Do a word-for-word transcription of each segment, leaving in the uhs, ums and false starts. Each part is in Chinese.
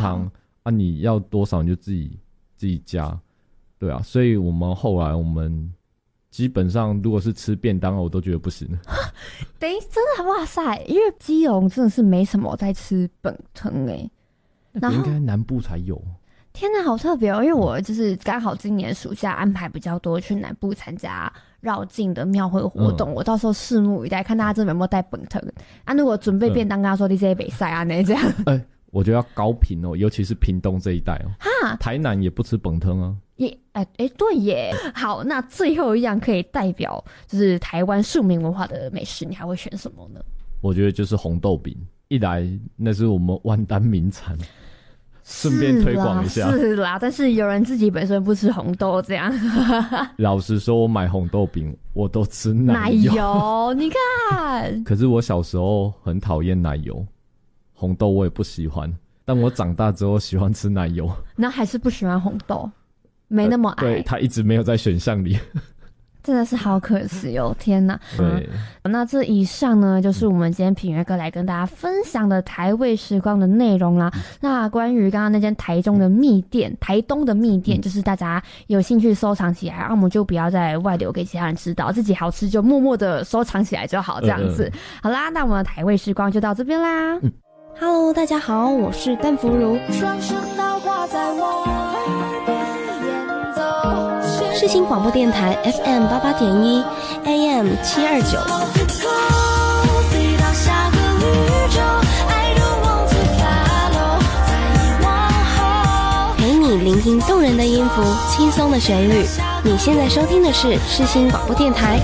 汤啊，你要多少你就自己自己加，对啊，所以我们后来我们基本上如果是吃便当我都觉得不行。 等于真的哇塞，因为基隆真的是没什么在吃本汤哎， 那个应该南部才有。 天哪，好特别哦！因为我就是刚好今年暑假安排比较多去南部参加绕境的庙会活动，嗯、我到时候拭目以待，看大家真的有没有带本汤啊！如果准备便当，跟他说你这些北塞啊那这样。 哎、欸，我觉得要高屏哦，尤其是屏东这一带哦。哈，台南也不吃本汤啊。 也哎哎、欸，对耶。好，那最后一样可以代表就是台湾庶民文化的美食，你还会选什么呢？ 我觉得就是红豆饼，一来那是我们万丹名产。顺便推广一下， 是啦，但是有人自己本身不吃红豆，这样。 老实说，我买红豆饼我都吃奶油， 奶油你看。 可是我小时候很讨厌奶油，红豆我也不喜欢，但我长大之后喜欢吃奶油。 那还是不喜欢红豆，没那么爱。 呃、对，它一直没有在选项里。 真的是好可惜哦，天哪！ 对、 嗯，那这以上呢，就是我们今天品源哥来跟大家分享的台味时光的内容啦。嗯、那关于刚刚那间台中的蜜店，台东的蜜店，嗯、就是大家有兴趣收藏起来，然后我们就不要再外流给其他人知道，自己好吃就默默的收藏起来就好，这样子。呃、好啦，那我们的台味时光就到这边啦。嗯、Hello， 大家好，我是淡芙如。双生刀挂在我世新广播电台 F M 八八点一 A M 七二九，陪你聆听动人的音符，轻松的旋律。你现在收听的是世新广播电台。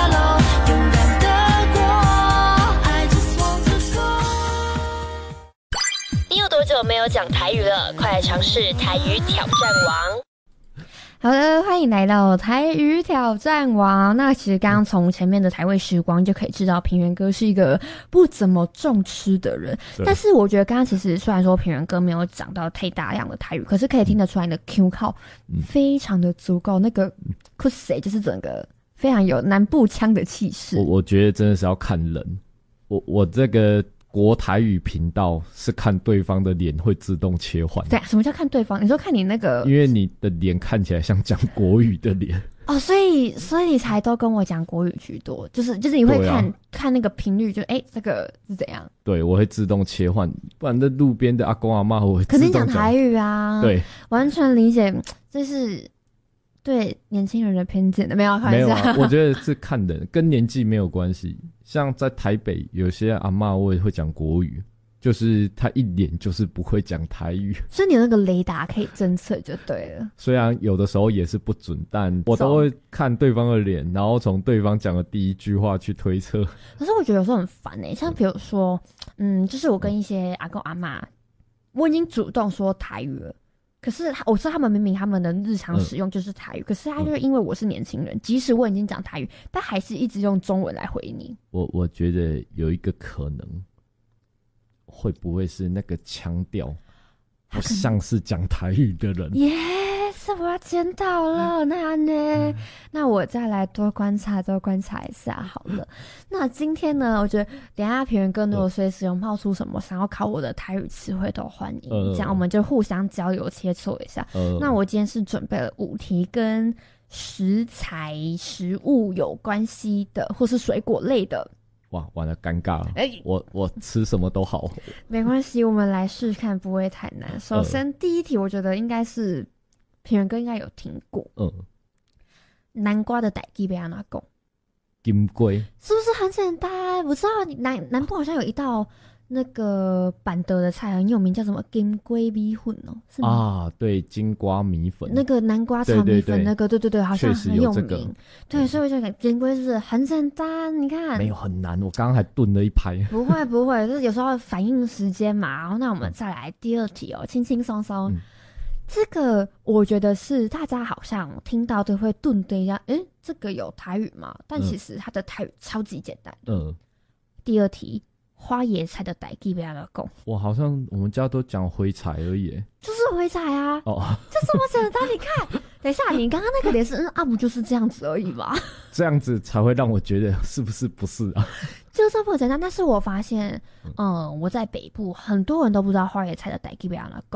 你有多久没有讲台语了？快来尝试台语挑战王。好的，欢迎来到台语挑战王。那其实刚刚从前面的台味时光就可以知道，平原哥是一个不怎么重吃的人。但是我觉得刚刚其实虽然说平原哥没有讲到太大量的台语，可是可以听得出来你的 Q 靠非常的足够，那个 k u s e 就是整个非常有南部腔的气势。 我我觉得真的是要看人，我我这个。国台语频道是看对方的脸会自动切换。 对啊，什么叫看对方？你说看你那个， 因为你的脸看起来像讲国语的脸哦，所以所以你才都跟我讲国语居多，就是就是你会看、啊、看那个频率，就哎、欸、这个是怎样？ 对，我会自动切换，不然在路边的阿公阿嬷我会自动讲。肯定讲台语啊， 对， 完全理解，这是对年轻人的偏见的，没有开玩笑。 没有啊，我觉得是看人，跟年纪没有关系。像在台北有些阿嬷我也会讲国语，就是他一脸就是不会讲台语， 所以你有那个雷达可以侦测就对了。 虽然有的时候也是不准，但我都会看对方的脸，然后从对方讲的第一句话去推测。 可是我觉得有时候很烦欸，像比如说嗯就是我跟一些阿公阿嬷，我已经主动说台语了，可是我知道他们明明他们的日常使用就是台语、嗯、可是他就是因为我是年轻人、嗯、即使我已经讲台语，但还是一直用中文来回你。 我我觉得有一个可能会不会是那个腔调不像是讲台语的人。 耶、yes, 我要捡到了。那呢、嗯、那我再来多观察多观察一下好了。那今天呢，我觉得等一下平原哥如果随时有冒出什么想要考我的台语词汇都欢迎、呃、这样我们就互相交流切磋一下、呃、那我今天是准备了五题跟食材食物有关系的或是水果类的。 哇，完了，尴尬了！欸、我我吃什么都好， 没关系，我们来试看，不会太难。首先，第一题，我觉得应该是平原哥应该有听过，嗯，南瓜的台语要怎么讲？ 金龟是不是很简单？我知道南南部好像有一道那个板德的菜很有名，叫什么金龟米粉哦？是吗？ 啊，对，金瓜米粉， 那个南瓜炒米粉，那个对对对，好像很有名。 这个、 对，所以我就感觉金龟是很简单，你看没有很难。我刚刚还炖了一拍。 不会不会，就是有时候反应时间嘛。然后那我们再来第二题哦，轻轻松松。嗯、这个我觉得是大家好像听到都会顿对一下，诶，这个有台语吗？但其实它的台语超级简单。嗯。第二题。花椰菜的台语要怎么讲？ 我好像我们家都讲灰菜而已， 就是灰菜啊！ 哦， 就这么简单。你看，等一下，你刚刚那个脸是嗯啊，不就是这样子而已吗？ 这样子才会让我觉得是不是不是啊？ 就这么简单。但是我发现，嗯，我在北部很多人都不知道花椰菜的台语要怎么